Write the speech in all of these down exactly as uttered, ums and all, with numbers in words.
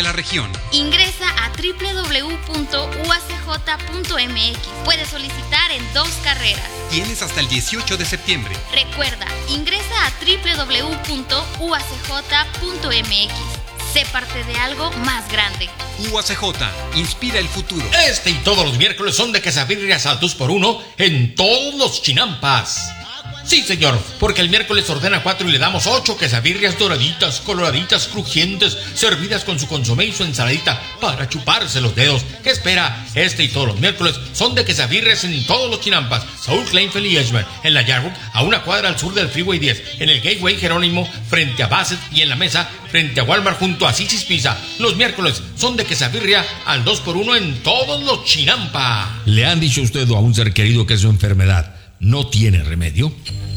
la región. Ingresa a doble u doble u doble u punto u a c j punto m x. Puedes solicitar en dos carreras. Tienes hasta el dieciocho de septiembre. Recuerda, ingresa a doble u doble u doble u punto u a c j punto m x. Sé parte de algo más grande. U A C J, inspira el futuro. Este y todos los miércoles son de quesadillas al dos por uno en todos los chinampas. Sí, señor, porque el miércoles ordena cuatro y le damos ocho quesadillas doraditas, coloraditas, crujientes, servidas con su consomé y su ensaladita para chuparse los dedos. ¿Qué espera? Este y todos los miércoles son de quesadillas en todos los chinampas. Saúl Kleinfeld y Edgemont, en la Yarwood, a una cuadra al sur del Freeway diez, en el Gateway Jerónimo, frente a Bassett, y en la Mesa, frente a Walmart, junto a Six's Pizza. Los miércoles son de quesadilla al dos por uno en todos los chinampas. ¿Le han dicho a usted o a un ser querido que su enfermedad no tiene remedio?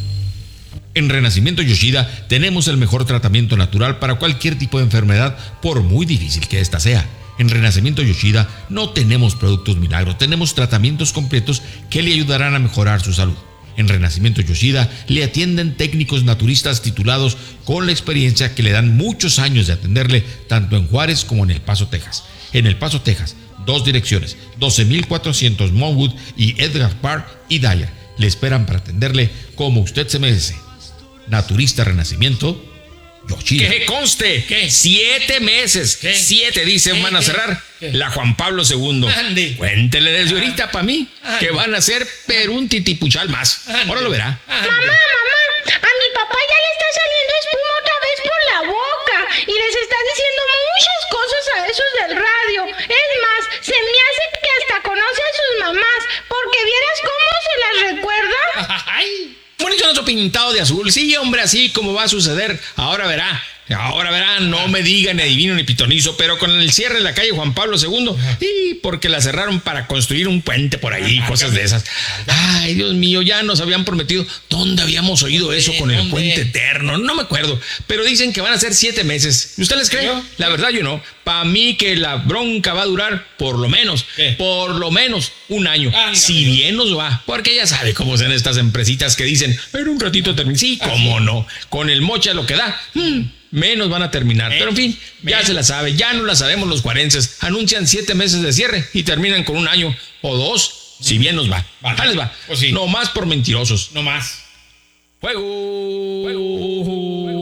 En Renacimiento Yoshida tenemos el mejor tratamiento natural para cualquier tipo de enfermedad, por muy difícil que ésta sea. En Renacimiento Yoshida no tenemos productos milagros, tenemos tratamientos completos que le ayudarán a mejorar su salud. En Renacimiento Yoshida le atienden técnicos naturistas titulados con la experiencia que le dan muchos años de atenderle tanto en Juárez como en El Paso, Texas. En El Paso, Texas, dos direcciones, doce mil cuatrocientos Monwood y Edgar Park y Dyer. Le esperan para atenderle como usted se merece. Naturista Renacimiento Yoshida. Que conste, ¿qué? Siete meses, ¿qué? Siete dicen ¿Qué? Van a cerrar ¿Qué? La Juan Pablo segundo. Ande. Cuéntele desde ahorita para mí Ande. Que van a ser pero un titipuchal más. Ande. Ahora lo verá. Ande. Mamá, mamá, a mi papá ya le está saliendo espuma otra vez por la boca y les está diciendo muchas cosas a esos del radio. Es más, se me hace que hasta conoce a sus mamás, porque vieras cómo se las recuerda. Ay. Bonito nuestro pintado de azul. Sí, hombre, así como va a suceder. Ahora verá. Ahora verá, no me diga ni adivino ni pitonizo, pero con el cierre de la calle Juan Pablo segundo, y porque la cerraron para construir un puente por ahí, cosas de esas. Ay, Dios mío, ya nos habían prometido. ¿Dónde habíamos oído eso con el puente eterno? No me acuerdo, pero dicen que van a ser siete meses. ¿Usted les cree? La verdad yo no. Para mí que la bronca va a durar por lo menos, ¿Qué? por lo menos un año. Ángale. Si bien nos va, porque ya sabe cómo son estas empresitas que dicen, pero un ratito termina. Sí, cómo no. Con el mocha lo que da. Hmm. Menos van a terminar, pero en fin, ya se la sabe, ya no la sabemos los cuarenses. Anuncian siete meses de cierre y terminan con un año o dos, si bien nos va. Vale. Ahí les va, pues sí. No más por mentirosos. No más. Fuego. Fuego.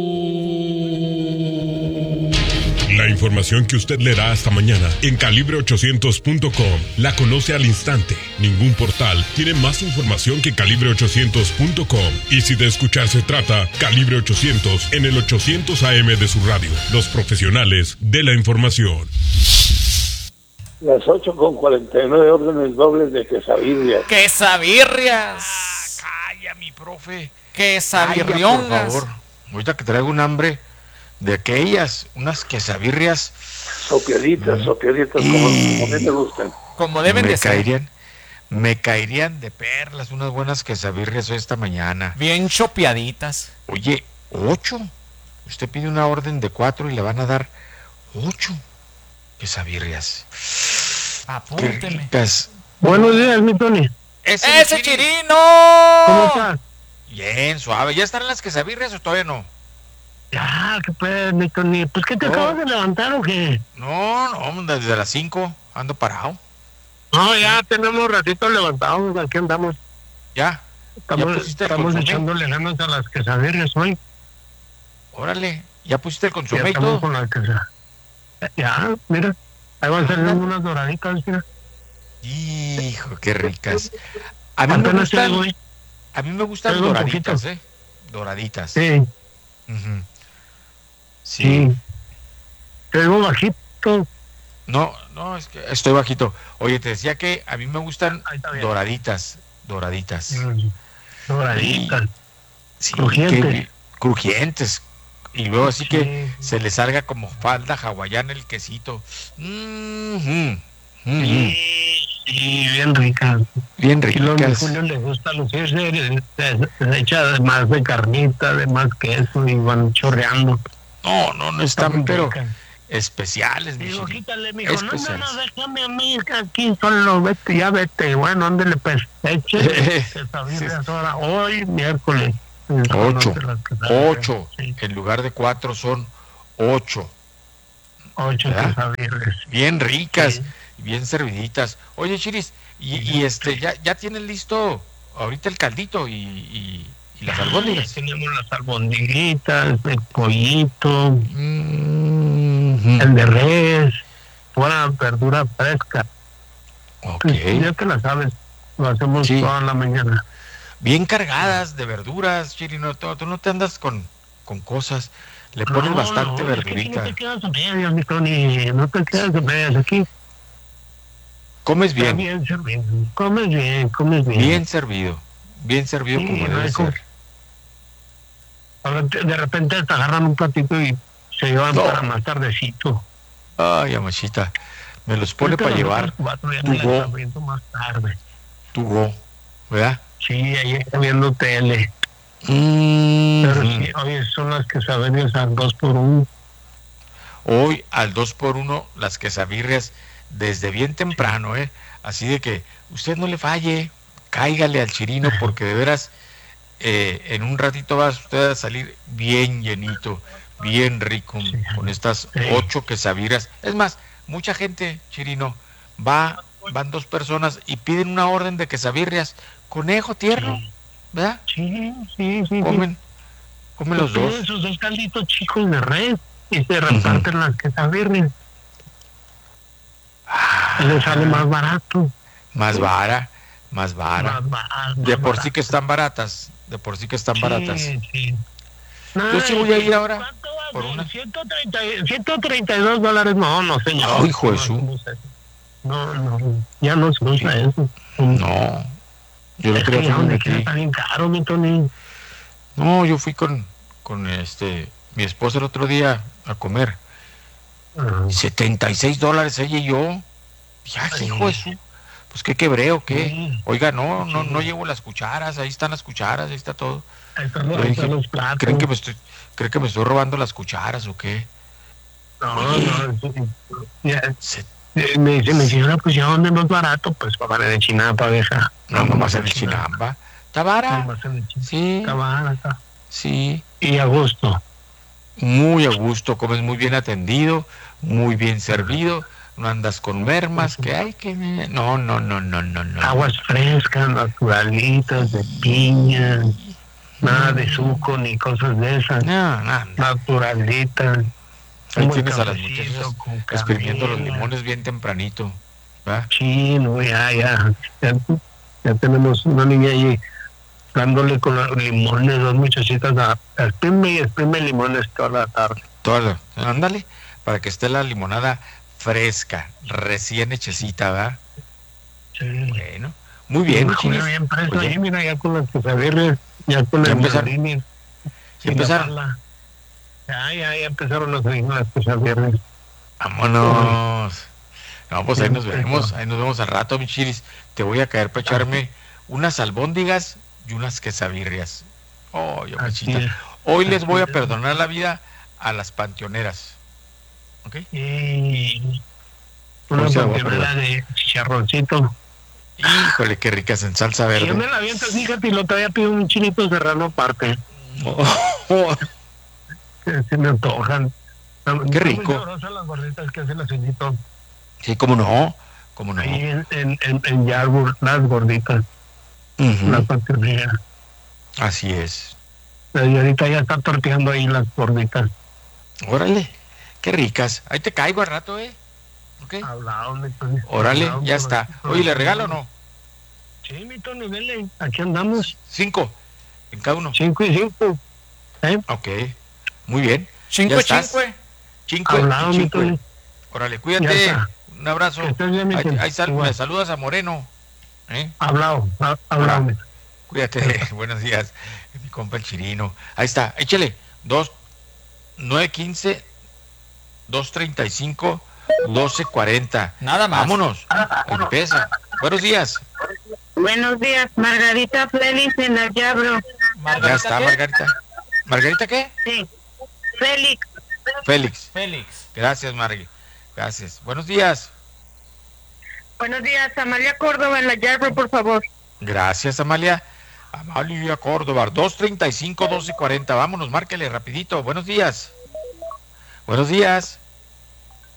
La información que usted leerá hasta mañana en calibre ochocientos punto com la conoce al instante. Ningún portal tiene más información que calibre ochocientos punto com. Y si de escuchar se trata, Calibre ochocientos en el ochocientos A M de su radio. Los profesionales de la información. Las ocho con cuarenta y nueve órdenes dobles de quesabirrias. ¡Quesabirrias! Ah, calla, mi profe. ¡Quesabirriongas! Por favor, ahorita que traigo un hambre de aquellas, unas quesabirrias. Sopiaditas, sopiaditas, y... como, como a mí me gustan. Como deben me de caerían, ser. Me caerían de perlas unas buenas quesabirrias esta mañana. Bien chopeaditas. Oye, ocho. Usted pide una orden de cuatro y le van a dar ocho quesabirrias. Apúnteme. Buenos días, mi Tony. ¡Ese, ¡Ese chirino! chirino! ¿Cómo estás? Bien, suave. ¿Ya están las quesabirrias o todavía no? Ya, ¿qué pues, mi Tony? ¿Pues qué te no. acabas de levantar o qué? No, no, desde las cinco ando parado. No, ya tenemos ratito levantados, aquí andamos. ¿Ya? Estamos, ¿Ya estamos echándole ganas a las quesabirrias hoy. Órale, ¿ya pusiste el consomé y todo? Con la quesa... Ya, mira, ahí van a salir unas doraditas, mira. Hijo, qué ricas. A mí Apenas me gustan, a mí me gustan doraditas, ¿eh? Doraditas. Sí. Uh-huh. Sí. sí. Te digo bajito. No, no, es que estoy bajito. Oye, te decía que a mí me gustan doraditas, doraditas. Mm. Doraditas. Y, sí, crujientes. Que, crujientes. Y luego así sí. que se le salga como falda hawaiana el quesito. Mm-hmm. Mm-hmm. Sí, sí, bien ricas. Bien ricas. Y a Julio le gusta lucirse, se, se echa más de carnita, de más queso y van chorreando. No, no, no están, están pero ricas. Especiales. Digo, quítale, mijo, especiales. no, no, no, déjame a mí, aquí solo vete, ya vete. Bueno, ándele, pues, eche. sí. Ahora, hoy, miércoles. Ocho, ocho, sí. En lugar de cuatro son ocho. Ocho ¿verdad? quesabirrias. Bien ricas, Sí. bien serviditas. Oye, Chiris, y, y este, ya, ya tienen listo ahorita el caldito y, y, y las albóndigas. Tenemos las albondiguitas, el pollito, Mm, el de res, pura verdura fresca. ok. Pues, ya te la sabes, lo hacemos Sí. toda la mañana. Bien cargadas de verduras, Chirino. Tú, tú no te andas con, con cosas. Le pones No, bastante no, es que aquí verdurita. no te quedas a medias, mi Tony, no te quedas a medias. Aquí Comes está bien, bien servido. Comes bien, comes bien. bien servido. Bien servido Sí, como no debe hay como- ser. Ahora te- De repente te agarran un platito y se llevan No. para más tardecito. Ay, amachita. Me los pone Ahorita para las llevar otras cuatro ya tu me las go. aviento más tarde. tu go, ¿verdad? Sí, ahí está viendo tele. Mm, Pero sí, oye, son las quesabirrias al dos por uno. Hoy al dos por uno las quesabirrias desde bien temprano, ¿eh? Así de que usted no le falle, cáigale al Chirino porque de veras eh, en un ratito va usted a salir bien llenito, bien rico con estas Sí. ocho quesabirrias. Es más, mucha gente, Chirino, va, van dos personas y piden una orden de quesabirrias, conejo tierno, ¿verdad? Sí, sí, sí. Comen, comen los Pues dos. piden esos dos calditos chicos de res y se reparten las quesabirrias. Y les sale más barato. Más vara, más vara. Más ba- más De por sí barato. que están baratas, de por sí que están Sí, baratas. sí. Yo sí voy a ir ahora ¿Cuánto va a por ser? una. ciento treinta y- ciento treinta y dos dólares. No, no, señor. Ay, hijo de No, su- no sé. No, no, ya no se usa eso. No, yo lo Es creo que que ya me donde quiera metí. está bien caro, mi Tony. No, yo fui con, con este mi esposa el otro día a comer. Ah, setenta y seis dólares ella y yo. Ya, Ay. hijo de su. Pues qué quebré o qué. Sí. Oiga, no, no, Sí. no llevo las cucharas, ahí están las cucharas, ahí está todo. ahí están Yo ahí dije, están los platos. ¿Creen que me estoy, creen que me estoy robando las cucharas o qué? No, Oye. no, sí, ya, Se- eh, me dice, mi señora, pues ya donde más barato, pues para de Chinampa, vieja. no, nomás en el Chinamba. ¿Está vara? Nomás en el Chinampa. Sí, Está barata. sí. Y a gusto. Muy a gusto, comes muy bien atendido, muy bien servido, no andas con mermas, que hay que... No, no, no, no, no, no. Aguas frescas, naturalitas, de piña, nada de suco ni cosas de esas. No, no, no. Naturalitas. Ahí Un buen tienes a las cafecito muchachas con exprimiendo los canela. limones bien tempranito. ¿Va? Sí, no, ya, ya, ya, ya tenemos una niña ahí dándole con los limones, dos muchachitas, a, exprime y exprime limones toda la tarde. Todo, ándale, para que esté la limonada fresca, recién hechecita, ¿va? Sí. Bueno, muy bien, Híjole, Chiris. bien preso Oye, ahí, mira, ya con las quesabirrias, ya con ¿Ya el empezaron? martini, ¿Ya sin empezaron? taparla. Ya, ya, ya empezaron las, las quesabirrias. Vámonos. No, pues ahí nos vemos, ahí nos vemos al rato, mi Chiris. Te voy a caer para echarme unas albóndigas y unas quesabirrias. Oh, yo Así machita. es. Hoy les voy a Así es. perdonar la vida a las panteoneras. ¿Ok? Y una Hoy se la voy a panteonera de chicharroncito. Híjole, qué ricas en salsa Y yo me verde. la aviento, fíjate, y lo todavía pido un chinito serrano aparte. Que se me antojan. Qué rico. Muy sabrosas las gorditas que hace la señorita. Sí, cómo no, cómo no. Ahí en, en, en, en Yarborough, las gorditas, Ujú, las panteoneras. así es. La señorita ya está torteando ahí las gorditas. Órale, qué ricas. Ahí te caigo al rato, ¿eh? ¿Ok? Hablado, mi Tony. Órale, Hablado, ya por está. aquí, por Oye, ¿le aquí. regalo o no? Sí, mi Tony, vele. Aquí andamos. Cinco, en cada uno. Cinco y cinco. ¿Eh? Ok, muy bien. Cinco, Ya estás. cinco. Cinco Hablado, y mi cinco. Tony. Órale, Ya cuídate. está. Un abrazo. Que estés bien, mi Ahí, Tony. ahí sal- Igual. me saludas a Moreno. ¿eh? Hablado, ha- hablado. mi Tony. Cuídate. Buenos días. Mi compa el Chirino. Ahí está. Échale. Dos, nueve, quince, dos, treinta y cinco, doce, cuarenta. Nada más. Vámonos. Empieza. Buenos días. Buenos días, Margarita Félix en la Yabro. Ya está, ¿qué? Margarita. ¿Margarita qué? Sí. Félix. Félix. Félix. Gracias, Margui. Gracias. Buenos días. Buenos días, Amalia Córdoba en la Yabro, por favor. Gracias, Amalia. Amalia Córdoba, dos treinta y cinco, doce cuarenta. Vámonos, márquele rapidito. Buenos días. Buenos días.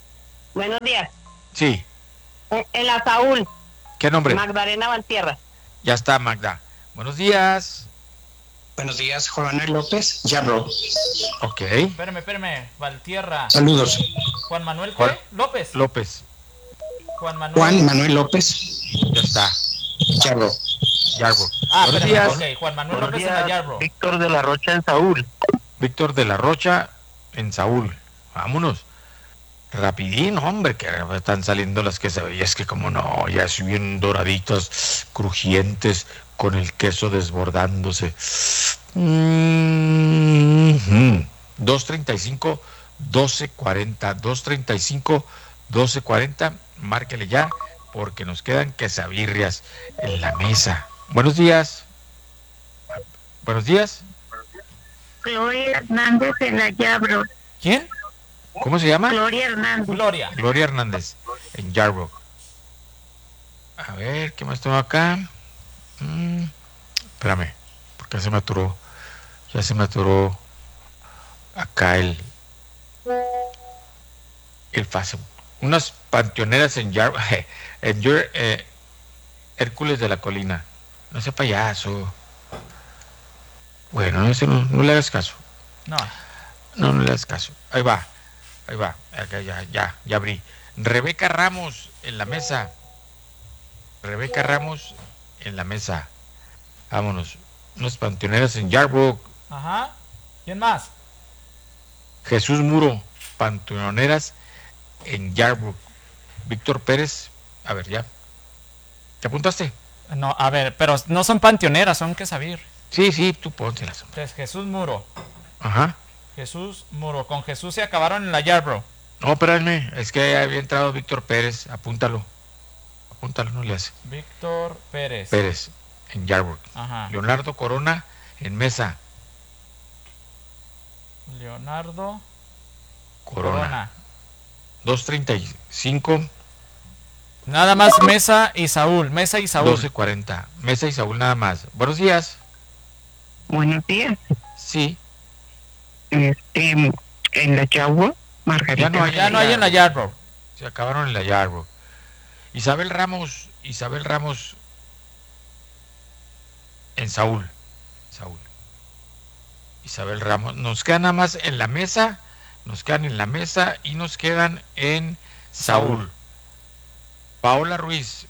Buenos días. Sí. En, en la Saúl. ¿Qué nombre? Magdalena Valtierra. Ya está, Magda. Buenos días. Buenos días, Juan Manuel López, Yarro. Ok. Espérame, espérame. Valtierra. Saludos. Juan Manuel, ¿qué? Juan- López. López. Juan Manuel. Juan Manuel López, Ya está. Yarro. Yarbrough. Ah, Buenos espérame. días. Ok, Juan Manuel Buenos López en días, la Yarbrough. Víctor de la Rocha en Saúl. Víctor de la Rocha en Saúl. Vámonos. Rapidín, hombre, que están saliendo las quesadillas que como no, ya así bien doraditas, crujientes, con el queso desbordándose. Mm-hmm. dos treinta y cinco, doce cuarenta. dos treinta y cinco, doce cuarenta. Márquele ya, porque nos quedan quesabirrias en la mesa. Buenos días. Buenos días. Gloria Hernández en la Yarbrough. ¿Quién? ¿Cómo se llama? Gloria Hernández. Gloria. Gloria Hernández, en Yarbrough. A ver, ¿qué más tengo acá? Mm, espérame, porque ya se me aturó. Ya se me aturó acá el el Facebook. Unas panteoneras en Yarbrough, en Yer- eh, Hércules de la Colina. No sea payaso. Bueno, ese no, no le hagas caso. No. No, no le hagas caso. Ahí va. Ahí va. Acá ya, ya, ya abrí. Rebeca Ramos en la mesa. Rebeca Ramos en la mesa. Vámonos. Unas panteoneras en Yarbrough. Ajá. ¿Quién más? Jesús Muro. Panteoneras en Yarbrough. Víctor Pérez. A ver, ya. ¿Te apuntaste? No, a ver, pero no son panteoneras, son quesabir. Sí, sí, tú póntelas. Entonces, Jesús Muro. Ajá. Jesús Muro. Con Jesús se acabaron en la Yarbrough. No, espérame. Es que había entrado Víctor Pérez. Apúntalo. Apúntalo, no le hace. Víctor Pérez. Pérez en Yarbrough. Ajá. Leonardo Corona en mesa. Leonardo Corona. Corona. dos treinta y cinco. Nada más Mesa y Saúl. Mesa y Saúl. doce cuarenta. Mesa y Saúl nada más. Buenos días. Buenos días. Sí. Este, en la Yarbrough, Margarita. Ya no hay, Ya no hay en la Yarbrough. Se acabaron en la Yarbrough. Isabel Ramos. Isabel Ramos. En Saúl. Saúl. Isabel Ramos. Nos quedan nada más en la mesa. Nos quedan en la mesa y nos quedan en Saúl. Saúl. Paola Ruiz.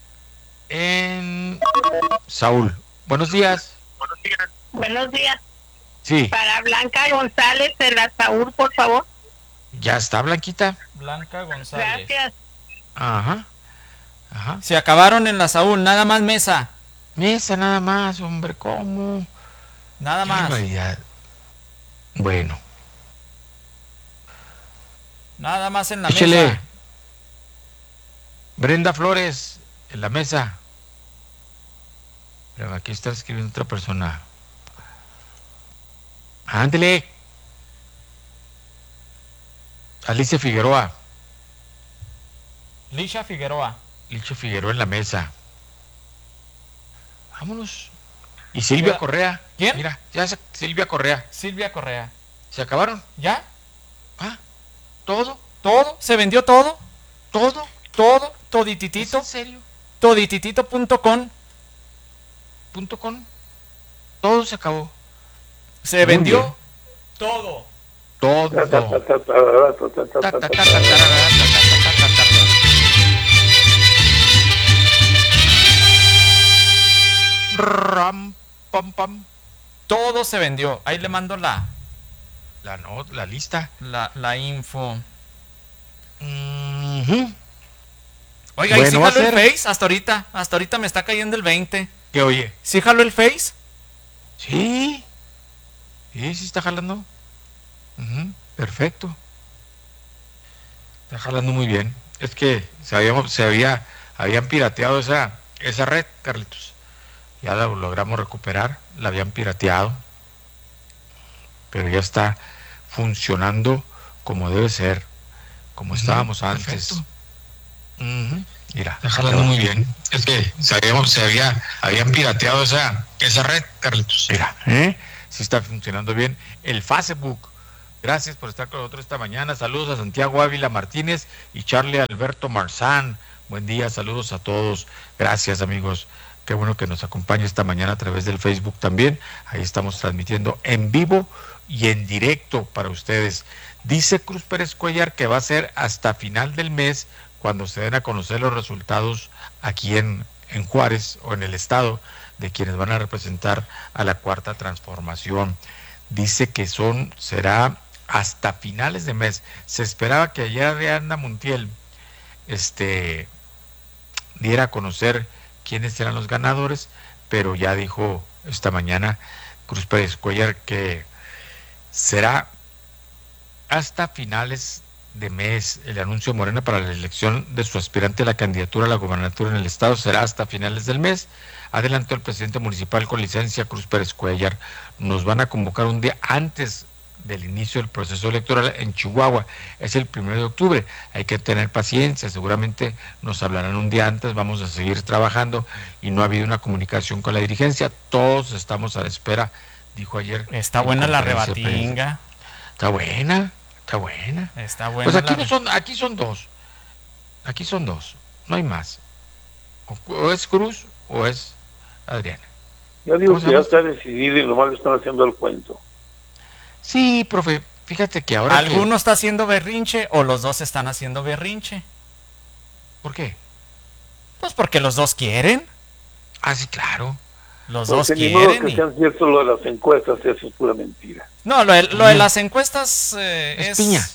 En Saúl. Buenos días. Buenos días. Buenos días. Sí. Para Blanca González en la Saúl, por favor. Ya está, Blanquita. Blanca González. Gracias. Ajá. Ajá. Se acabaron en la Saúl. Nada más Mesa. Mesa nada más, hombre, ¿cómo? Nada Qué más. barbaridad. Bueno, Nada más en la échele. mesa. Brenda Flores, en la mesa. Pero aquí está escribiendo otra persona. Ándele. Alicia Figueroa. Lisha Figueroa. Licho Figueroa en la mesa. Vámonos. Y Silvia Mira. Correa. ¿Quién? Mira, ya se- Silvia Correa. Silvia Correa. ¿Se acabaron? ¿Ya? Ah, ¿todo? ¿Todo? ¿Se vendió todo? ¿Todo? ¿Todo? ¿Es ¿Todititito? en serio? Todititito punto com. Punto com. Todo se acabó. Se Muy vendió bien. todo. Todo. Ta, ta, ta, ta, ta, ta, ta, ta, ta, ta. Ram, pam, pam. Todo se vendió. Ahí le mando la, La, no, la lista. la, la info. Ujú. Oiga, ¿y Bueno, si va a jaló el ser. Face? Hasta ahorita. Hasta ahorita me está cayendo el veinte. ¿Qué oye? ¿Sí jaló el Face? Sí. Sí, sí está jalando. Ujú, perfecto. Está jalando muy bien. Es que se, habíamos, se había, habían pirateado esa, esa red, Carlitos. Ya la logramos recuperar. La habían pirateado. Pero ya está funcionando como debe ser. Como estábamos antes. Ujú, mira, está jalando muy bien. Es que se, habíamos, se había, habían pirateado esa, esa red, Carlitos. Mira, ¿eh? Sí está funcionando bien. El Facebook, Gracias por estar con nosotros esta mañana. Saludos a Santiago Ávila Martínez y Charlie Alberto Marzán. Buen día, saludos a todos. Gracias, amigos. Qué bueno que nos acompañe esta mañana a través del Facebook también. Ahí estamos transmitiendo en vivo y en directo para ustedes. Dice Cruz Pérez Cuellar que va a ser hasta final del mes cuando se den a conocer los resultados aquí en, en Juárez o en el estado de quienes van a representar a la Cuarta Transformación. Dice que son, será hasta finales de mes. Se esperaba que ayer Ariadna Montiel este, diera a conocer quiénes eran los ganadores, pero ya dijo esta mañana Cruz Pérez Cuellar que será hasta finales de mes. El anuncio de Morena para la elección de su aspirante a la candidatura a la gobernatura en el estado será hasta finales del mes. Adelantó el presidente municipal con licencia, Cruz Pérez Cuellar. Nos van a convocar un día antes del inicio del proceso electoral en Chihuahua. Es el primero de octubre. Hay que tener paciencia. Seguramente nos hablarán un día antes. Vamos a seguir trabajando y no ha habido una comunicación con la dirigencia. Todos estamos a la espera, dijo ayer. Está buena la rebatinga. Está buena, está buena. Está buena. Pues aquí la... no son, aquí son dos. Aquí son dos. No hay más. O, o es Cruz o es Adriana. Yo digo que ya está decidido y nomás le están haciendo el cuento. Sí, profe, fíjate que ahora... ¿Alguno que... está haciendo berrinche o los dos están haciendo berrinche? ¿Por qué? Pues porque los dos quieren. Ah, sí, claro. Los Porque dos ni quieren. modo que y... sean cierto lo de las encuestas, eso es pura mentira. No, lo de, lo de las encuestas eh, es, es... piña.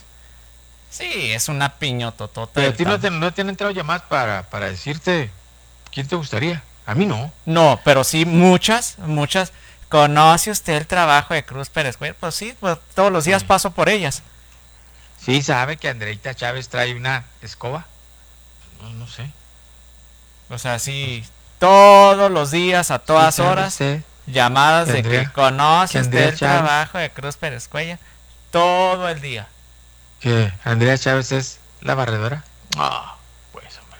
Sí, es una piñototota. Pero a ti no te, no te han entrado llamadas para, para decirte quién te gustaría. A mí no. No, pero sí muchas, muchas... ¿Conoce usted el trabajo de Cruz Pérez Cuellar? Pues sí, pues todos los días sí. paso por ellas. Sí, ¿sabe que Andreita Chávez trae una escoba? No, no sé. O sea, sí, todos los días, a todas sí, horas, usted? llamadas de Andrea, que conoce que usted el Chávez, trabajo de Cruz Pérez Cuellar. Todo el día. ¿Que Andrea Chávez es la barredora? Ah, pues, hombre.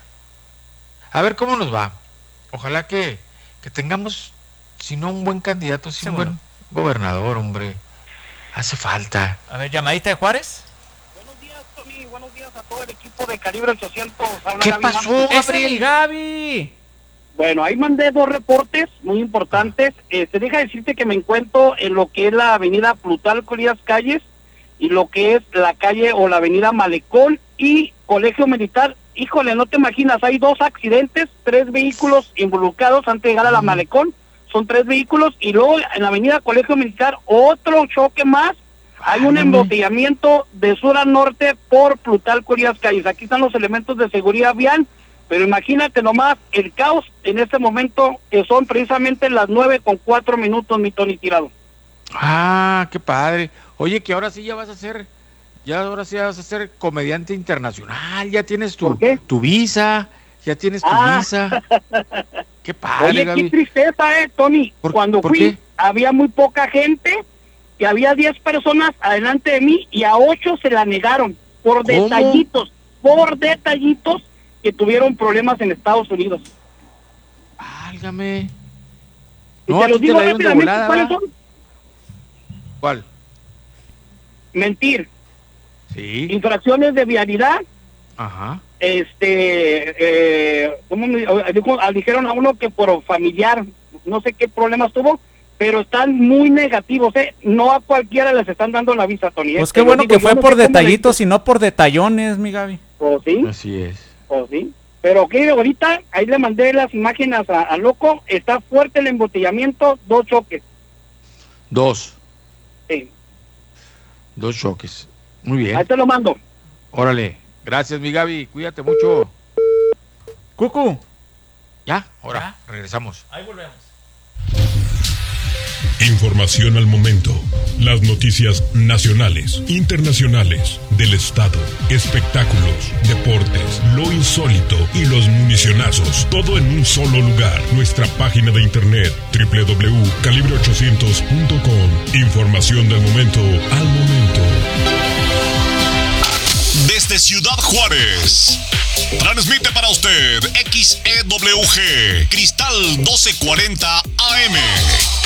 A ver cómo nos va. Ojalá que, que tengamos... Si no un buen candidato, si un buen gobernador, hombre. Hace falta. A ver, llamadita de Juárez. Buenos días, Tony. Buenos días a todo el equipo de Calibre ochocientos. Habla ¿Qué Gaby pasó, Gabriel? Gabriel? Gaby. Bueno, ahí mandé dos reportes muy importantes. Eh, te deja decirte que me encuentro en lo que es la avenida Plutarco Elías Calles y lo que es la calle o la avenida Malecón y Colegio Militar. Híjole, no te imaginas, hay dos accidentes, tres vehículos involucrados antes de llegar a la Malecón. Son tres vehículos y luego en la avenida Colegio Militar otro choque más. Hay un embotellamiento de sur a norte por Plutarco Elías Calles. Aquí están los elementos de seguridad vial, pero imagínate nomás el caos en este momento que son precisamente las nueve con cuatro minutos, mi Tony Tirado. Ah, qué padre. Oye, que ahora sí ya vas a ser, ya ahora sí vas a ser comediante internacional. Ya tienes tu, tu visa, ya tienes tu ah. visa. Qué padre, Oye, Gaby. qué tristeza, eh, Tony. ¿Por, Cuando ¿por fui, qué? había muy poca gente, que había diez personas adelante de mí y a ocho se la negaron por ¿Cómo? detallitos, por detallitos que tuvieron problemas en Estados Unidos. Válgame. Y No, te los aquí digo te la dieron de rápidamente, volada, ¿cuáles ¿va? son? ¿Cuál? Mentir. Sí. Infracciones de vialidad. Ajá. Este, eh, ¿cómo me dijo? Dijeron a uno que por familiar, no sé qué problemas tuvo, pero están muy negativos, ¿eh? No a cualquiera les están dando la visa, Tony. ¿eh? Pues qué Te lo bueno digo, que fue yo no por sé cómo detallitos y no por detallones, mi Gaby. Pues sí, Así es. pues sí. Pero que ahorita, ahí le mandé las imágenes a, a Loco, está fuerte el embotellamiento, dos choques. Dos. Sí. Dos choques. Muy bien. Ahí te lo mando. Órale. Gracias, mi Gaby. Cuídate mucho. Cucu. Ya, ahora regresamos. Ahí volvemos. Información al momento. Las noticias nacionales, internacionales, del estado, espectáculos, deportes, lo insólito y los municionazos. Todo en un solo lugar. Nuestra página de internet doble u doble u doble u punto calibre ochocientos punto com. Información del momento al momento. Desde Ciudad Juárez, transmite para usted X E W G, Cristal doce cuarenta A M.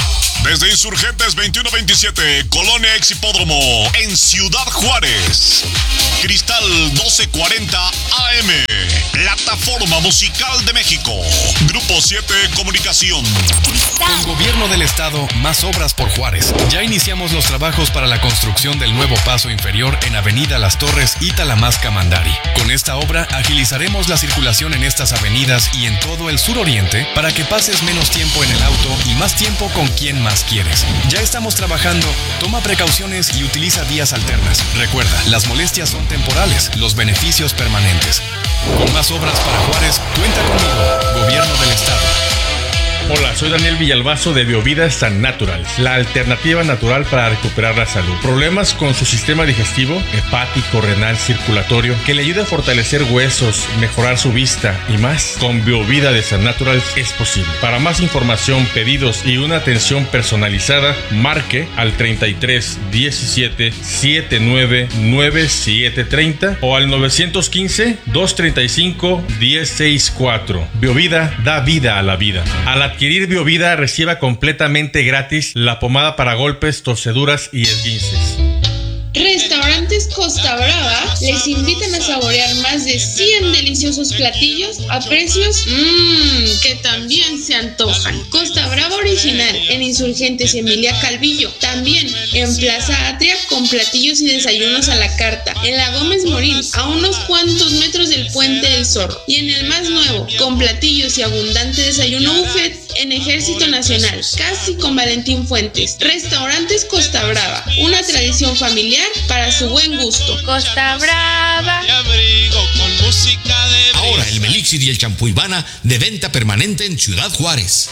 Desde Insurgentes veintiuno veintisiete, Colonia Exhipódromo, en Ciudad Juárez. Cristal doce cuarenta A M, Plataforma Musical de México. Grupo siete Comunicación. Con Gobierno del Estado, más obras por Juárez. Ya iniciamos los trabajos para la construcción del nuevo paso inferior en Avenida Las Torres y Talamasca Mandari. Con esta obra agilizaremos la circulación en estas avenidas y en todo el suroriente para que pases menos tiempo en el auto y más tiempo con quien más quieres. Ya estamos trabajando. Toma precauciones y utiliza vías alternas. Recuerda, las molestias son temporales, los beneficios permanentes. Con más obras para Juárez, cuenta conmigo, Gobierno del Estado. Hola, soy Daniel Villalbazo de Biovida San Natural, la alternativa natural para recuperar la salud. Problemas con su sistema digestivo, hepático, renal, circulatorio, que le ayude a fortalecer huesos, mejorar su vista y más. Con Biovida de San Natural es posible. Para más información, pedidos y una atención personalizada, marque al treinta y tres diecisiete setenta y nueve noventa y siete treinta o al nueve uno cinco dos treinta y cinco diez sesenta y cuatro. Biovida da vida a la vida. A la adquirir Biovida, reciba completamente gratis la pomada para golpes, torceduras y esguinces. Restaurantes Costa Brava les invitan a saborear más de cien deliciosos platillos a precios mmm, que también se antojan. Costa Brava original en Insurgentes Emilia Calvillo. También en Plaza Atria con platillos y desayunos a la carta. En la Gómez Morín, a unos cuantos metros del Puente del Zorro. Y en el más nuevo, con platillos y abundante desayuno buffet en Ejército Nacional, casi con Valentín Fuentes. Restaurantes Costa Brava, una tradición familiar para su buen gusto. Costa Brava. Ahora el Melixir y el champú Ivana de venta permanente en Ciudad Juárez.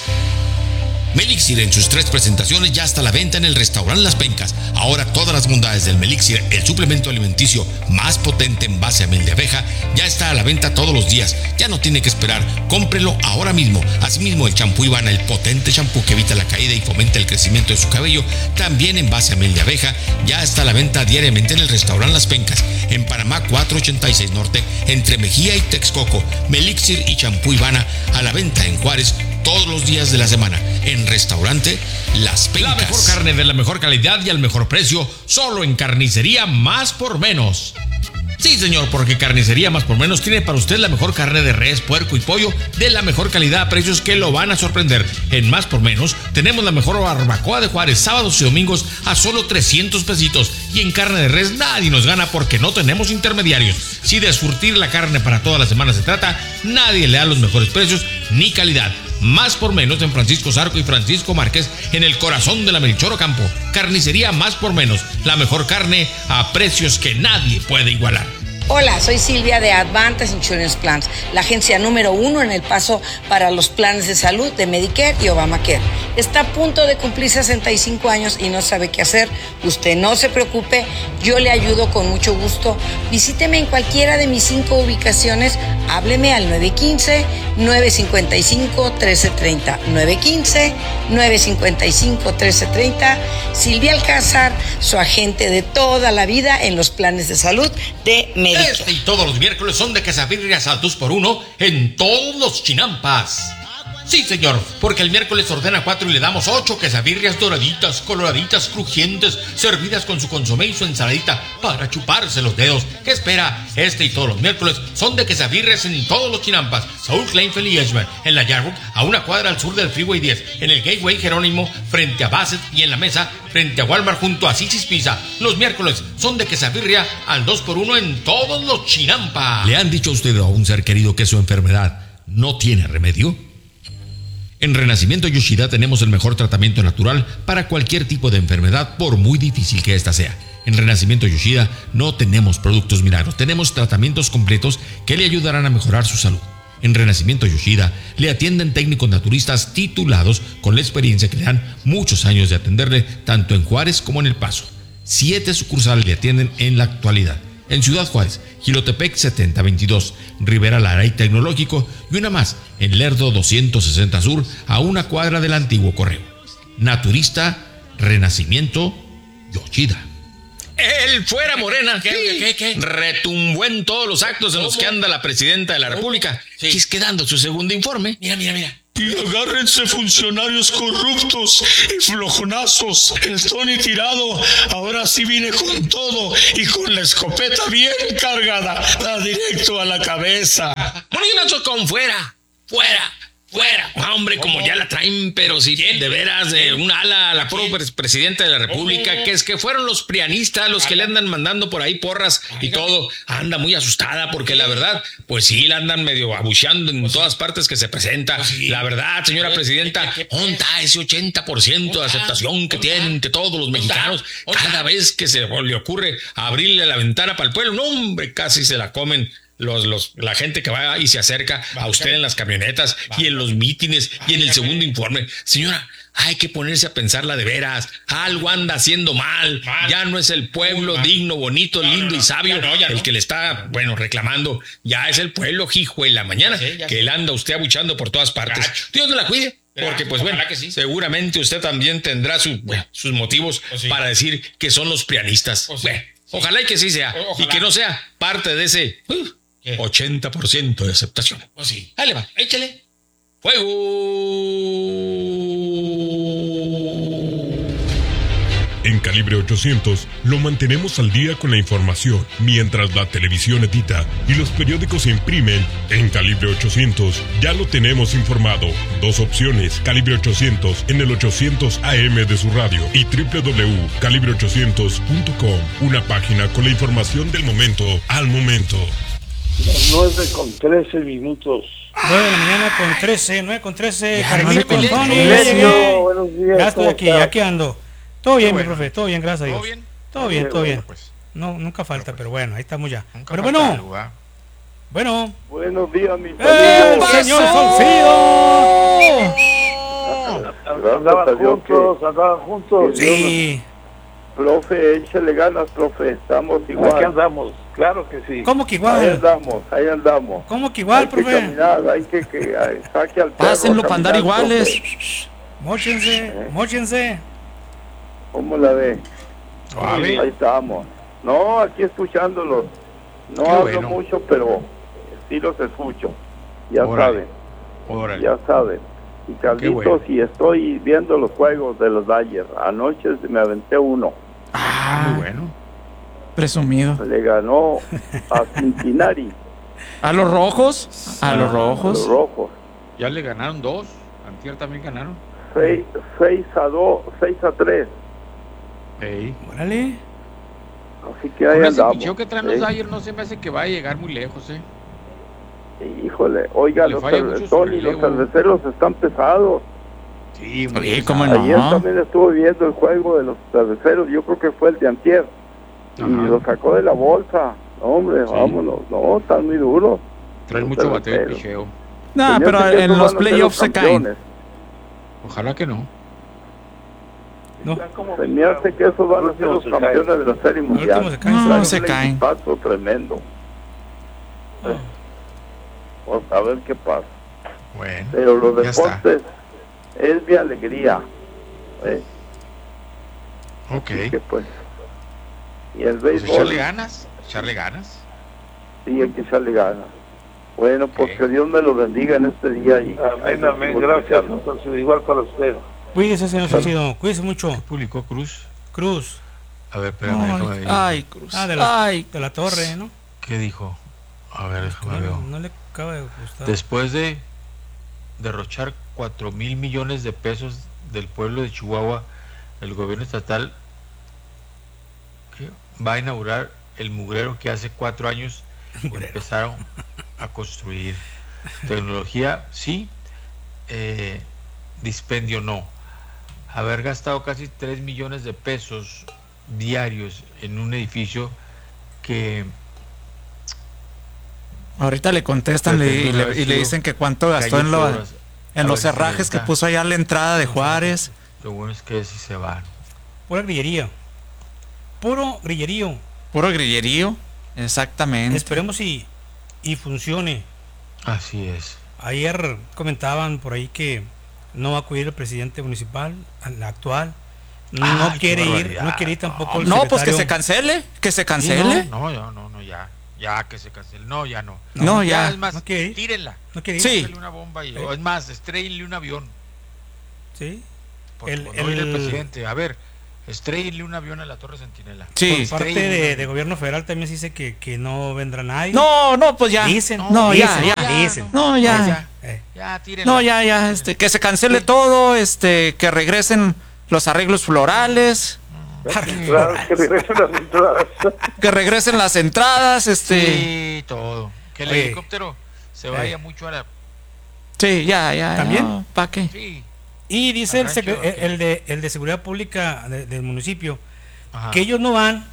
Melixir en sus tres presentaciones ya está a la venta en el restaurante Las Pencas. Ahora todas las bondades del Melixir, el suplemento alimenticio más potente en base a miel de abeja, ya está a la venta todos los días. Ya no tiene que esperar, cómprelo ahora mismo. Asimismo el champú Ivana, el potente champú que evita la caída y fomenta el crecimiento de su cabello, también en base a miel de abeja, ya está a la venta diariamente en el restaurante Las Pencas, en Panamá cuatrocientos ochenta y seis Norte, entre Mejía y Texcoco. Melixir y champú Ivana a la venta en Juárez todos los días de la semana en Restaurante Las Pencas. La mejor carne de la mejor calidad y al mejor precio, solo en Carnicería Más por Menos. Sí, señor, porque Carnicería Más por Menos tiene para usted la mejor carne de res, puerco y pollo de la mejor calidad a precios que lo van a sorprender. En Más por Menos tenemos la mejor barbacoa de Juárez, sábados y domingos a solo trescientos pesitos. Y en carne de res nadie nos gana porque no tenemos intermediarios. Si de surtir la carne para toda la semana se trata, nadie le da los mejores precios ni calidad. Más por Menos en Francisco Zarco y Francisco Márquez, en el corazón de la Melchor Ocampo. Carnicería Más por Menos, la mejor carne a precios que nadie puede igualar. Hola, soy Silvia de Advantage Insurance Plans, la agencia número uno en El Paso para los planes de salud de Medicare y Obamacare. Está a punto de cumplir sesenta y cinco años y no sabe qué hacer. Usted no se preocupe, yo le ayudo con mucho gusto. Visíteme en cualquiera de mis cinco ubicaciones. Hábleme al nueve uno cinco, nueve cinco cinco, uno tres tres cero. nueve uno cinco, nueve cinco cinco, uno tres tres cero. Silvia Alcázar, su agente de toda la vida en los planes de salud de Medicare. Este y todos los miércoles son de quesadillas al dos por uno en todos los chinampas. Sí, señor, porque el miércoles ordena cuatro y le damos ocho quesadillas doraditas, coloraditas, crujientes, servidas con su consomé y su ensaladita para chuparse los dedos. ¿Qué espera? Este y todos los miércoles son de quesadillas en todos los chinampas. Saúl Kleinfeld y Edgemont, en la Yarwood, a una cuadra al sur del Freeway diez, en el Gateway Jerónimo, frente a Bassett, y en la Mesa, frente a Walmart, junto a Sisi's Pizza. Los miércoles son de quesadilla al dos por uno en todos los chinampas. ¿Le han dicho a usted o a un ser querido que su enfermedad no tiene remedio? En Renacimiento Yoshida tenemos el mejor tratamiento natural para cualquier tipo de enfermedad, por muy difícil que ésta sea. En Renacimiento Yoshida no tenemos productos milagros, tenemos tratamientos completos que le ayudarán a mejorar su salud. En Renacimiento Yoshida le atienden técnicos naturistas titulados con la experiencia que le dan muchos años de atenderle tanto en Juárez como en El Paso. Siete sucursales le atienden en la actualidad. En Ciudad Juárez, Jilotepec setenta veintidós, Rivera Lara y Tecnológico, y una más en Lerdo doscientos sesenta Sur, a una cuadra del antiguo correo. Naturista, Renacimiento Yoshida. El fuera Morena. ¿Qué, qué, qué? Retumbó en todos los actos en los que anda la presidenta de la República. Sí. Quisque dando su segundo informe. Mira, mira, mira. Y agárrense funcionarios corruptos y flojonazos. El Tony tirado ahora sí viene con todo y con la escopeta bien cargada. Da directo a la cabeza. Nacho con fuera, fuera, fuera. No, hombre, como ya la traen, pero sí, de veras, de un ala a la puro presidenta de la República, que es que fueron los prianistas los que le andan mandando por ahí porras y todo. Anda muy asustada porque la verdad, pues sí, la andan medio abucheando en todas partes que se presenta. La verdad, señora presidenta, ¿dónde está ese ochenta por ciento de aceptación que tienen entre todos los mexicanos cada vez que se le ocurre abrirle la ventana para el pueblo? No, hombre, casi se la comen. Los, los, la gente que va y se acerca a usted en las camionetas y en los mítines y en el segundo informe. Señora, hay que ponerse a pensarla de veras. Algo anda haciendo mal. Ya no es el pueblo digno, bonito, lindo y sabio el que le está, bueno, reclamando. Ya es el pueblo, hijo de la mañana, que le anda usted abuchando por todas partes. Dios me la cuide. Porque pues bueno, seguramente usted también tendrá su, bueno, sus motivos para decir que son los prianistas. Bueno, ojalá y que sí sea. Y que no sea parte de ese uh, ochenta por ciento de aceptación. Pues sí. Dale, va, échale. ¡Fuego! En Calibre ochocientos lo mantenemos al día con la información, mientras la televisión edita y los periódicos se imprimen. En Calibre ochocientos ya lo tenemos informado. Dos opciones, Calibre ochocientos en el ochocientos A M de su radio y doble u doble u doble u punto calibre ochocientos punto com, una página con la información del momento al momento. Las nueve con trece minutos. nueve de la mañana con trece, nueve con trece, Ya, Carlito, nueve con Antonio, trece. ya llegué. Buenos días, Ya estoy ¿cómo aquí, estás? aquí ando. Todo bien, Qué mi bueno. profe, todo bien, gracias a Dios. ¿Todo bien? Todo bien, Qué todo bueno, bien. pues. No, nunca falta, pero bueno, ahí estamos ya. Nunca Pero falta bueno, algo, ¿ah? bueno. Buenos días, mi ¡Eh, señor Solfido! Andaban juntos, andaban juntos. Sí. Profe, échale ganas, profe. Estamos igual. Aquí andamos, claro que sí. ¿Cómo que Ahí igual? andamos, ahí andamos. ¿Cómo que igual, hay profe? Que caminar, hay que que ay, saque al perro. Pásenlo a para andar caminar, iguales. profe. Móchense, móchense. ¿Cómo la ve? Suave. Ahí estamos. No, aquí escuchándolos. No Qué hablo bueno. mucho, pero sí los escucho. Ya Órale. saben, Órale. ya saben. Y Carlitos, bueno. y estoy viendo los juegos de los Dodgers. Anoche me aventé uno. Ah, Muy bueno. presumido. Le ganó a Cincinnati. ¿A los rojos? ¿A los rojos? Los rojos. Ya le ganaron dos. Antier también ganaron. seis a dos, seis a tres. Ey. Órale. Así que ahí Con ese andamos. picheo que traen los ¿eh? Dodgers no se me hace que va a llegar muy lejos, ¿eh? Híjole, oiga, Le los, falla cerve- mucho su Tony, los relevo. cerveceros están pesados. Sí, muy Oye, bien. ¿cómo Ayer no? también estuve viendo el juego de los cerveceros, yo creo que fue el de antier. Y Ajá. lo sacó de la bolsa. Hombre, Sí. vámonos. No, están muy duros. Traen los mucho bateo y cerveceros. picheo. No, Se me pero hace que en estos los van a ser playoffs se caen. campeones. Ojalá que no. No. Se me hace que esos van a ser los campeones de la Serie Mundial. último se caen. No, Traen se un caen. equipazo tremendo. Pues a ver qué pasa. Bueno. Pero los ya está. deportes es mi alegría. ¿eh? Ok. Así que pues. Y el Pues béisbol, echarle ganas. Echarle ganas. sí, hay que echarle ganas. Bueno, pues que Dios me lo bendiga en este día. Y Amén, amén. Gracias, entonces, igual para usted. Cuídese, señor Solfido, cuídese mucho. Publicó Cruz. Cruz. A ver, espérame, déjame ver. Ay, Cruz. Ah, de la, Ay, de la torre, ¿no? ¿Qué dijo? A ver, déjame ver. No, no le acaba de gustar. Después de derrochar cuatro mil millones de pesos del pueblo de Chihuahua, el gobierno estatal ¿qué? va a inaugurar el mugrero que hace cuatro años empezaron a construir. Tecnología, sí. Eh, dispendio, no. Haber gastado casi tres millones de pesos diarios en un edificio que ahorita le contestan le- y, le, y le dicen que cuánto gastó en, lo- en los cerrajes que puso allá a la entrada de Juárez. Lo bueno es que si se van. Pura grillería. Puro grillerío. Puro grillerío. Exactamente. Esperemos y, y funcione. Así es. Ayer comentaban por ahí que no va a acudir el presidente municipal, el actual. No Ay, qué quiere ir, barbaridad. no quiere ir tampoco el No, pues que secretario. se cancele, que se cancele. Sí, no, no, no, no, ya. Ya que se cancele. No, ya no. No, ya. Es más, No quiere ir. tírenla. No quiere ir. Sí. Tírenle una bomba y, o es más, estréllenle un avión. Sí. Porque El- cuando viene el- el presidente, a ver, estréllenle un avión a la Torre Centinela. Sí. Por parte de, de gobierno federal también se dice que, que no vendrá nadie. No, no, pues ya. Dicen, No, ya, dicen, ya. dicen. No, ya. Ya, Eh. ya, tírenla. No, ya, ya, este, que se cancele todo, este, que regresen los arreglos florales, Claro, que regresen las entradas. que regresen las entradas, este, Sí, todo. Que el Oye. helicóptero se Eh. vaya mucho a la... sí, ya, ya. ¿También? ¿Para qué? Sí. Y dice el, Arrancho, secre- ok. el de el de seguridad pública de- del municipio Ajá. que ellos no van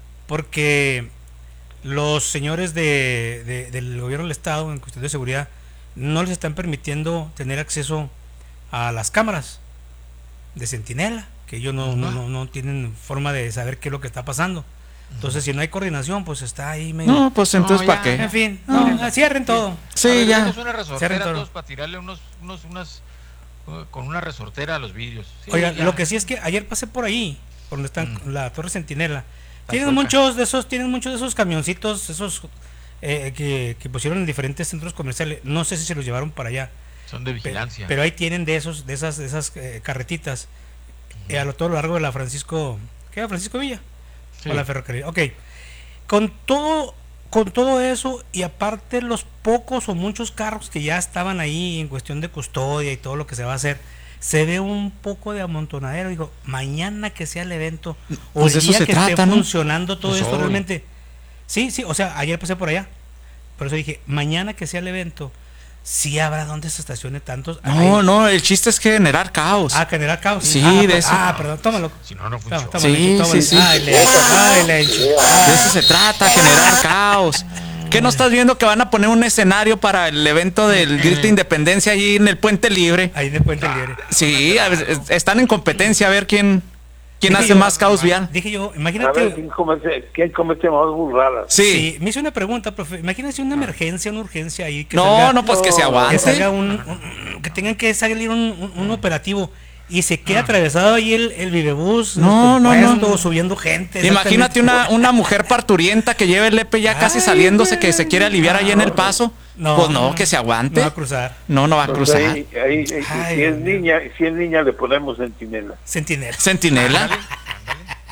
porque los señores de, de- del gobierno del estado en cuestión de seguridad no les están permitiendo tener acceso a las cámaras de centinela, que ellos no, no, no, no tienen forma de saber qué es lo que está pasando. Entonces, si no hay coordinación, pues está ahí medio... No, pues entonces, No, ¿para ya, qué? En fin, No. no, cierren todo. Sí, A ver, ya. denos una Cierren resortera todo. todos para tirarle unos, unos, unas, uh, con una resortera a los vídeos. Sí, Oiga, ya. lo que sí es que ayer pasé por ahí, por donde está Mm. la Torre Centinela. Tienen cerca. muchos de esos, tienen muchos de esos camioncitos, esos eh, que, que pusieron en diferentes centros comerciales. No sé si se los llevaron para allá. Son de Pe- vigilancia. Pero ahí tienen de esos, de esas, de esas eh, carretitas eh, a lo todo lo largo de la Francisco, ¿qué era? Francisco Villa. Sí. O la ferrocarril. Ok. Con todo, con todo eso y aparte los pocos o muchos carros que ya estaban ahí en cuestión de custodia y todo lo que se va a hacer, se ve un poco de amontonadero. Digo, mañana que sea el evento o Pues el de eso día se que trata, esté ¿no? funcionando todo Pues esto hoy. realmente. Sí, sí, o sea, ayer pasé por allá. Por eso dije, mañana que sea el evento, sí habrá donde se estacione tantos. No, Ay, no, el chiste es generar caos. Ah, generar caos. Sí, ah, de per- eso. Ah, perdón, tómalo. Si no, no Toma, funciona. toma, Sí, Lencho, tómale. sí, sí. Ay, Lencho, ay, Lencho. De eso se trata, generar caos. ¿Qué no estás viendo que van a poner un escenario para el evento del Grito de Independencia ahí en el Puente Libre? Ahí de Puente Libre. Sí, a ver, es- están en competencia a ver quién, quién Dije hace yo, más caos vial. Dije yo, A ver imagínate. quién comete, quién comete más burradas. Sí. Sí, me hizo una pregunta, profe. Imagínense una emergencia, una urgencia ahí. Que No, salga- no, pues que se que aguante. salga un, un- que tengan que salir un, un- un operativo y se queda atravesado ahí el, el vivebús. No, no, puesto, no. subiendo gente. Imagínate una, exactamente. una mujer parturienta que lleva el lepe ya casi Ay, saliéndose, que güey. se quiere aliviar ahí en el paso. No, Pues no, no, que se aguante. No va a cruzar. No, no va a Entonces, cruzar. ahí, ahí, ahí, Ay, si es Dios mío. niña, si es niña le ponemos centinela. Centinela. Centinela. Ándale, ándale, ándale.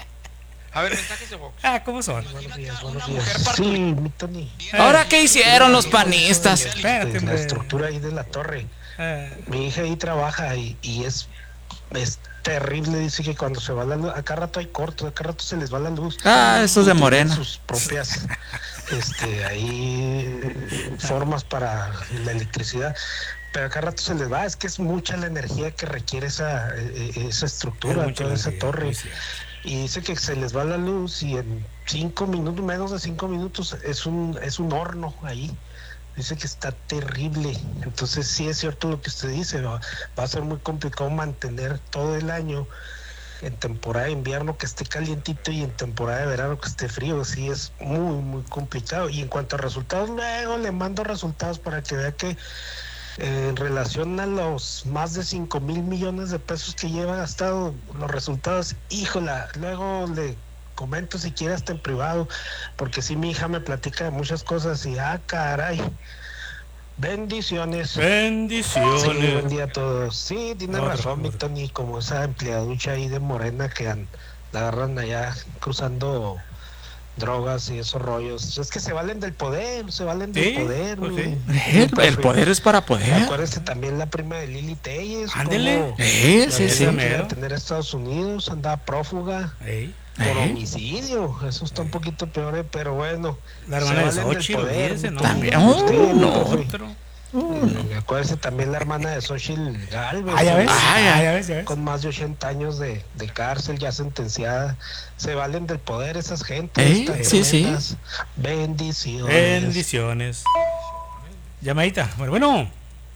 A ver, mensajes de Vox. Ah, ¿cómo son? Sí, mi Tony. ¿Ahora qué hicieron los panistas? Espérate, La hombre. estructura ahí de la torre. Ah, Mi hija ahí trabaja y, y es, es terrible. Dice que cuando se va la luz, acá rato hay cortos, acá rato se les va la luz. Ah, esos de Tienen Morena. Sus propias este, ahí formas para la electricidad. Pero acá rato se les va. Es que es mucha la energía que requiere esa, eh, esa estructura, Es mucha toda esa energía, torre. muy cierto. Y dice que se les va la luz y en cinco minutos, menos de cinco minutos, es un, es un horno ahí. Dice que está terrible. Entonces sí es cierto lo que usted dice, va, va a ser muy complicado mantener todo el año en temporada de invierno que esté calientito y en temporada de verano que esté frío. Sí es muy muy complicado. Y en cuanto a resultados, luego le mando resultados para que vea que eh, en relación a los más de cinco mil millones de pesos que lleva gastado, los resultados, híjola, luego le comento si quiere hasta en privado, porque sí mi hija me platica de muchas cosas y ah, caray. Bendiciones. Bendiciones. Sí, buen día a todos. Sí, tiene Otro, razón, mi otro. Tony, como esa empleaducha ahí de Morena que an- la agarran allá cruzando drogas y esos rollos. Es que se valen del poder, se valen Sí, del poder. pues mi- sí. mi El, el poder es para poder. Acuérdese también la prima de Lili Telles. Ándele. cómo Eh, la sí, habían sí. querido tener a Estados Unidos, andaba prófuga Ey. por Eh. homicidio. Eso está un poquito peor, eh, pero bueno. La se hermana de valen del Xochitl, poder, olvídese, ¿no? También. Sí, Oh, no. profe. Otro. Eh, Acuérdese también la hermana de Xochitl Galvez. Ah, ya ves. ¿no? Ah, ya, ya ves, ya ves. Con más de ochenta años de, de cárcel, ya sentenciada. Se valen del poder esas gentes. Eh, tan sí, sí. tremendas. Bendiciones. Bendiciones. Llamadita. Bueno, bueno.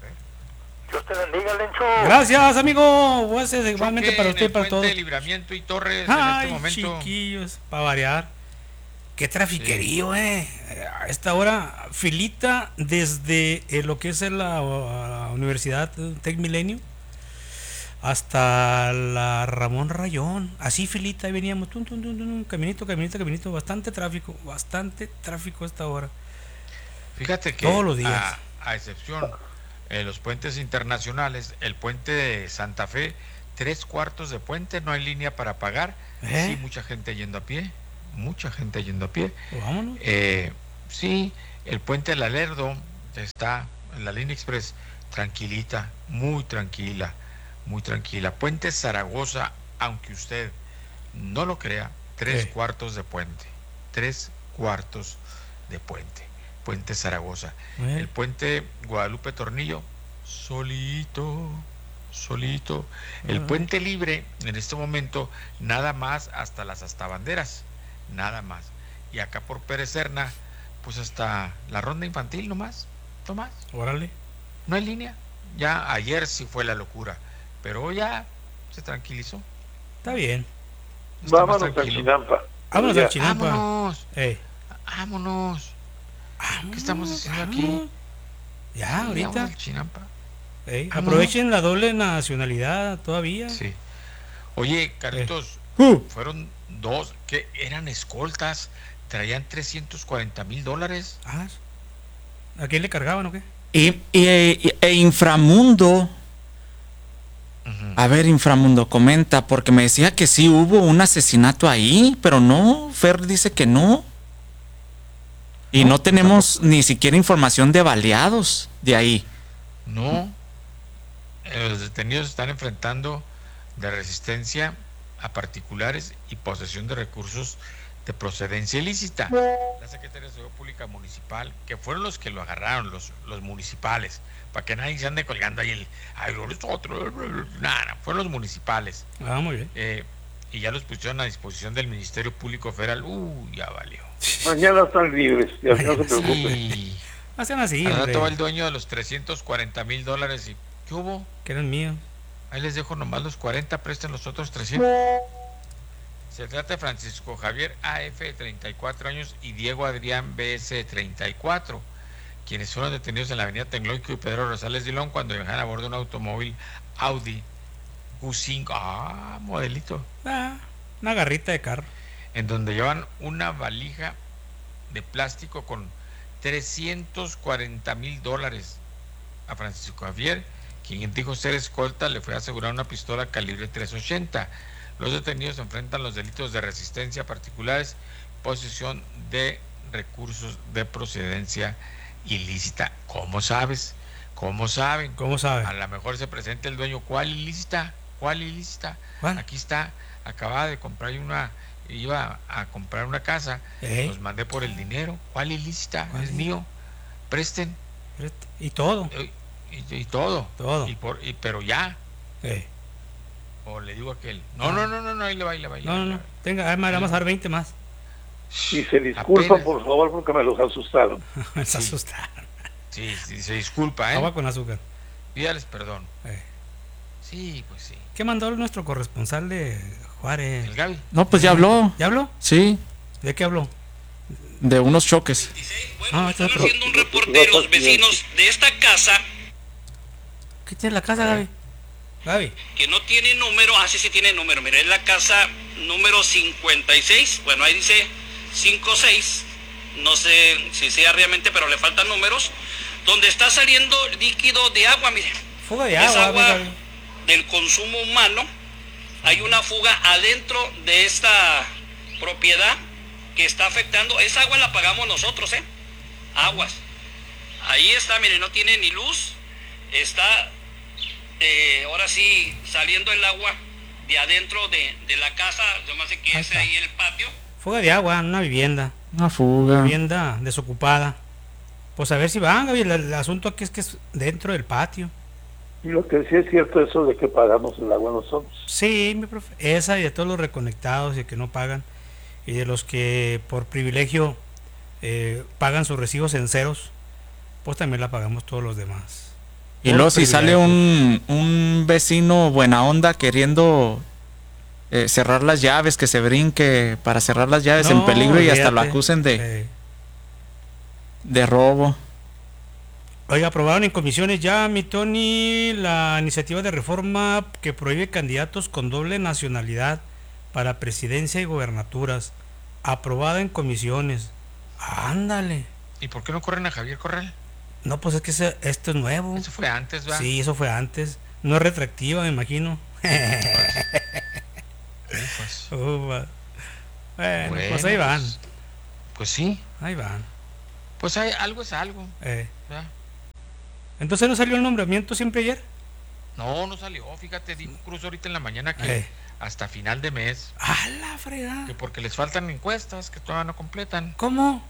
Dios te bendiga, Lencho. Gracias, amigo. Pues, eh, igualmente Choque para en usted y el para puente todos. de Libramiento y Torres Ay, en este momento. chiquillos, para variar. Qué trafiquerío, eh. A esta hora, filita desde eh, lo que es la, la Universidad Tec Milenio hasta la Ramón Rayón, así filita, ahí veníamos, tum, tum, tum, tum, caminito, caminito, caminito, bastante tráfico, bastante tráfico a esta hora. Fíjate que todos los días. A, a excepción de los puentes internacionales, el puente de Santa Fe, tres cuartos de puente, no hay línea para pagar, ¿Eh? sí, mucha gente yendo a pie, mucha gente yendo a pie. Pues vámonos. Eh, sí, el puente de la Lerdo está en la línea express, tranquilita, muy tranquila, muy tranquila. Puente Zaragoza, aunque usted no lo crea, tres ¿Qué? cuartos de puente, tres cuartos de puente, puente Zaragoza. ¿Eh? El puente Guadalupe Tornillo, solito, solito. El Ah. puente libre, en este momento, nada más hasta las Astabanderas, nada más. Y acá por Pérez Serna, pues hasta la ronda infantil nomás, nomás. Órale. No hay línea. Ya ayer sí fue la locura, pero hoy ya se tranquilizó. Está bien. Está más Vámonos al tranquilo. Chinampa. Vámonos Ya. al Chinampa. Vámonos, Ey. vámonos. ¿Qué estamos haciendo aquí? vámonos. Ya, ahorita. Vámonos al Chinampa. Ey, Vámonos. aprovechen la doble nacionalidad todavía. Sí. Oye, Carlitos, Uh. fueron dos que eran escoltas, traían trescientos cuarenta mil dólares. Ah, ¿a quién le cargaban o qué? Y, y- y- e Inframundo. A ver, Inframundo, comenta, porque me decía que sí hubo un asesinato ahí, pero no, Fer dice que no. Y no, tenemos ni siquiera información de baleados de ahí. No, eh, los detenidos están enfrentando de resistencia a particulares y posesión de recursos de procedencia ilícita. La Secretaría de Seguridad Pública Municipal, que fueron los que lo agarraron, los, los municipales, para que nadie se ande colgando ahí el, ay, nosotros, nada, fueron los municipales. Ah, muy bien. Eh, y ya los pusieron a disposición del Ministerio Público Federal. Uh, ya valió. Mañana están libres, ya no se preocupe. Sí. Hacen así, Al hombre. rato va el dueño de los trescientos cuarenta mil dólares y ¿qué hubo? Que eran míos. Ahí les dejo nomás los cuarenta, presten los otros trescientos. Se trata de Francisco Javier A F de treinta y cuatro años y Diego Adrián B S de treinta y cuatro, quienes fueron detenidos en la avenida Tecnológico y Pedro Rosales Dilón cuando viajaban a bordo de un automóvil Audi Q cinco, ah, modelito, Ah, una garrita de carro. en donde llevan una valija de plástico con trescientos cuarenta mil dólares. A Francisco Javier, quien dijo ser escolta, le fue a asegurar una pistola calibre tres ochenta. Los detenidos enfrentan los delitos de resistencia a particulares, posesión de recursos de procedencia ilícita. ¿Cómo sabes? ¿Cómo saben? ¿Cómo saben? A lo mejor se presenta el dueño. ¿Cuál ilícita? ¿Cuál ilícita? ¿Cuál? Aquí está. Acababa de comprar una, iba a comprar una casa. ¿Eh? Los mandé por el dinero. ¿Cuál ilícita? ¿Cuál Es es? mío. Presten. Y todo. Y, y todo. Todo. Y por, y, pero ya. Eh. O le digo a aquel. No, no, no, no, no, ahí le va, ahí le va. ahí No, le no, va. no. Tenga, además, vamos a dar veinte más. Y se disculpa, Apenas. por favor, porque me los asustaron. Me asustaron. Sí, sí, se disculpa, ¿eh? Agua con azúcar. Pídales perdón. Eh. Sí, pues sí. ¿Qué mandó nuestro corresponsal de Juárez? El Gaby. No, pues ya habló. ¿Ya habló? Sí, ¿De qué habló? de unos choques. Ah, está otro. Haciendo un reporte de los vecinos de esta casa ¿Qué tiene la casa, Gaby? Gaby. que no tiene número. Ah, sí, sí tiene número. Mira, es la casa número cincuenta y seis. Bueno, ahí dice cincuenta y seis. No sé si sea realmente, pero le faltan números. Donde está saliendo líquido de agua, mire. Fuga de Es agua, agua Gaby. del consumo humano. Hay una fuga adentro de esta propiedad que está afectando. Esa agua la pagamos nosotros, ¿eh? Aguas. Ahí está, mire, no tiene ni luz. Está, eh, ahora sí, saliendo el agua de adentro de, de la casa. Además de que Ahí es está. ahí el patio. Fuga de agua en una vivienda. Una fuga. Vivienda desocupada. Pues a ver si van, Gaby. El, el asunto aquí es que es dentro del patio. Y lo que sí es cierto, eso de que pagamos el agua nosotros. Sí, mi profe. Esa y de todos los reconectados y que no pagan. Y de los que por privilegio eh, pagan sus recibos en ceros, pues también la pagamos todos los demás. Y Por luego si sale privilegio. un, un vecino buena onda queriendo eh, cerrar las llaves, que se brinque para cerrar las llaves en No, peligro y hasta lo olvídate. acusen de, Eh, de robo. Oiga, aprobaron en comisiones ya, mi Tony, la iniciativa de reforma que prohíbe candidatos con doble nacionalidad para presidencia y gobernaturas. Aprobada en comisiones. Ándale. ¿Y por qué no corren a Javier Corral? No, pues es que ese, esto es nuevo. Eso fue antes, ¿verdad? Sí, eso fue antes. No es retroactiva, me imagino. Pues. Ufa. Bueno, Bueno, pues ahí van. Pues, pues sí. Ahí van. Pues hay, algo es algo. Eh. ¿verdad? Entonces no salió el nombramiento siempre ayer. No, no salió. Fíjate, dijo Cruz ahorita en la mañana que Eh. hasta final de mes. ¡A la fregada! Que porque les faltan encuestas que todavía no completan. ¿Cómo?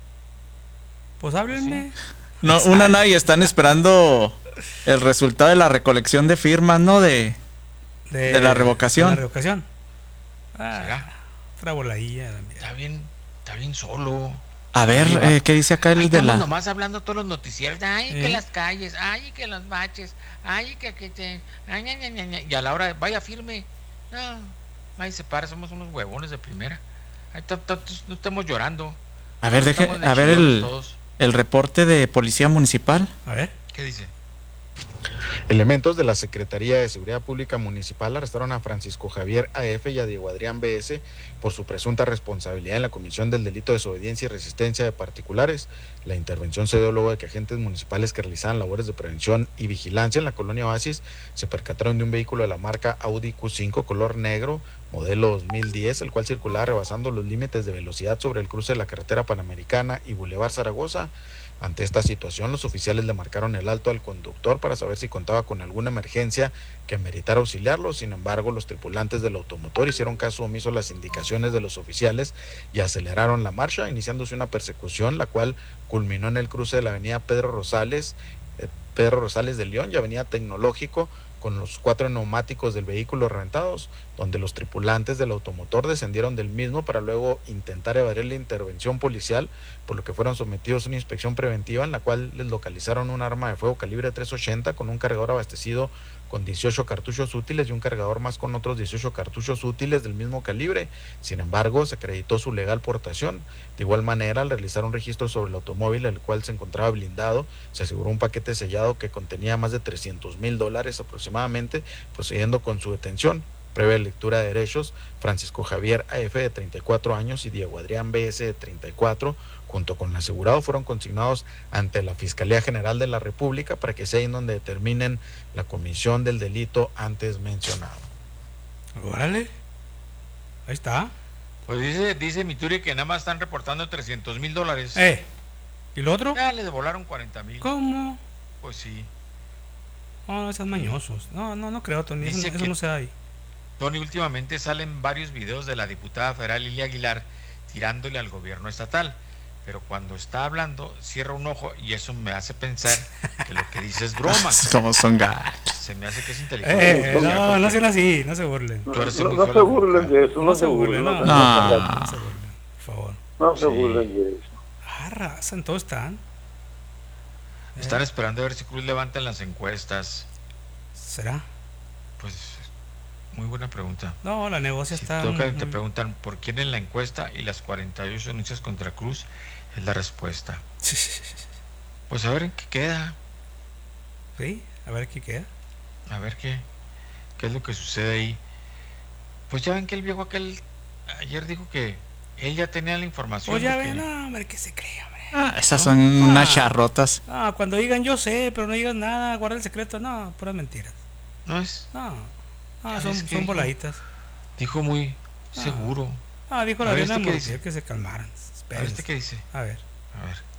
Pues háblenme. No, una no, y están esperando el resultado de la recolección de firmas, ¿no? De, De, de la revocación. de la revocación. Ah, ¿Será? otra voladilla. Está bien, está bien solo. A ver, eh, ¿qué dice acá el Ahí de estamos la...? nomás hablando todos los noticieros. Ay, ¿Eh? que las calles, ay, que los baches, ay, que que te... ay, ña, ña, ña, ña. Y a la hora, de, vaya firme. No, ahí se para, somos unos huevones de primera. Ahí ta- ta- no estamos llorando. A ver, deje, Estamos de a ver chillones el, todos. el reporte de Policía Municipal. A ver. ¿Qué dice? Elementos de la Secretaría de Seguridad Pública Municipal arrestaron a Francisco Javier A F y a Diego Adrián B S por su presunta responsabilidad en la comisión del delito de desobediencia y resistencia de particulares. La intervención se dio luego de que agentes municipales que realizaban labores de prevención y vigilancia en la colonia Oasis se percataron de un vehículo de la marca Audi Q cinco color negro, modelo dos mil diez, el cual circulaba rebasando los límites de velocidad sobre el cruce de la carretera Panamericana y Boulevard Zaragoza. Ante esta situación, los oficiales le marcaron el alto al conductor para saber si contaba con alguna emergencia que meritara auxiliarlo. Sin embargo, los tripulantes del automotor hicieron caso omiso a las indicaciones de los oficiales y aceleraron la marcha, iniciándose una persecución, la cual culminó en el cruce de la avenida Pedro Rosales, eh, Pedro Rosales de León y avenida Tecnológico, con los cuatro neumáticos del vehículo reventados, donde los tripulantes del automotor descendieron del mismo para luego intentar evadir la intervención policial, por lo que fueron sometidos a una inspección preventiva en la cual les localizaron un arma de fuego calibre tres ochenta con un cargador abastecido con dieciocho cartuchos útiles y un cargador más con otros dieciocho cartuchos útiles del mismo calibre. Sin embargo, se acreditó su legal portación. De igual manera, al realizar un registro sobre el automóvil, el cual se encontraba blindado, se aseguró un paquete sellado que contenía más de trescientos mil dólares aproximadamente, procediendo con su detención. Previa lectura de derechos, Francisco Javier A F de treinta y cuatro años y Diego Adrián B S de treinta y cuatro, junto con el asegurado, fueron consignados ante la Fiscalía General de la República para que sea en donde determinen la comisión del delito antes mencionado. Órale. Ahí está. Pues dice, dice Mituri que nada más están reportando trescientos mil dólares. Eh. ¿Y lo otro? Ya les volaron cuarenta mil. ¿Cómo? Pues sí. No, no sean mañosos. No, no, no creo, Tony. Eso, Dice eso que- no se da ahí. Tony, últimamente salen varios videos de la diputada federal Lilia Aguilar tirándole al gobierno estatal, pero cuando está hablando cierra un ojo y eso me hace pensar que lo que dice es broma. Como son gachos. Se me hace que es inteligente. Eh, no, no sean así, no se burlen. Tú eres No, un no hijo se de- burlen de eso, no, No se se burlen. burlen, No, no. se No. burlen. No se burlen, por favor. No se Sí. burlen de eso. Ah, raza, en todo están. Están esperando a ver si Cruz levanta en las encuestas. ¿Será? Pues muy buena pregunta. No, la negocia Si está. toca, te muy- preguntan por quién en la encuesta y las cuarenta y ocho denuncias contra Cruz es la respuesta. Pues a ver en qué queda, Sí, a ver qué queda. a ver qué, qué es lo que sucede ahí. Pues ya ven que el viejo aquel ayer dijo que él ya tenía la información. Pues ya de que- ven, no, hombre, que se cree, hombre. Ah, esas son unas charrotas. Ah, cuando digan yo sé, pero no digan nada, guarda el secreto, no, puras mentiras. No es. No, no Ya son, ves que son dijo- voladitas. Dijo muy Ah. seguro. Ah, dijo A la ver, Diana ¿este qué Montiel dice? que se calmaran. A ver, Espérense. ¿este qué dice? A ver. A ver.